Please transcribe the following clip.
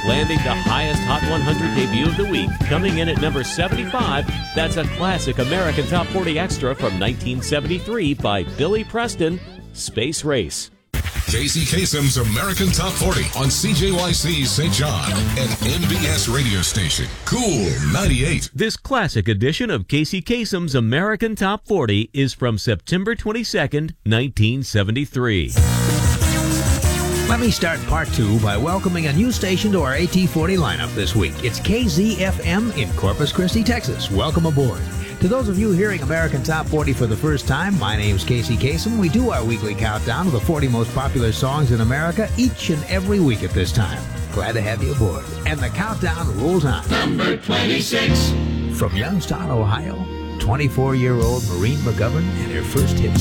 Landing the highest Hot 100 debut of the week, coming in at number 75, that's a classic American Top 40 extra from 1973 by Billy Preston, Space Race. Casey Kasem's American Top 40 on CJYC St. John and MBS radio station, Cool 98. This classic edition of Casey Kasem's American Top 40 is from September 22nd, 1973. Let me start part 2 by welcoming a new station to our AT40 lineup this week. It's KZFM in Corpus Christi, Texas. Welcome aboard. To those of you hearing American Top 40 for the first time, my name's Casey Kasem. We do our weekly countdown of the 40 most popular songs in America each and every week at this time. Glad to have you aboard. And the countdown rolls on. Number 26. From Youngstown, Ohio, 24-year-old Maureen McGovern and her first hit